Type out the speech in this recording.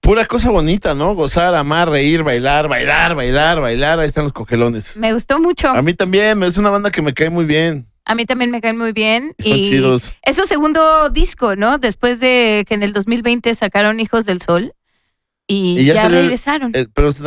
Pura cosa bonita, ¿no? Gozar, amar, reír, bailar, bailar, bailar, bailar. Ahí están los Cogelones. Me gustó mucho. A mí también, es una banda que me cae muy bien. A mí también me caen muy bien. Son chidos. Es su segundo disco, ¿no? Después de que en el 2020 sacaron Hijos del Sol y ya salió regresaron. pero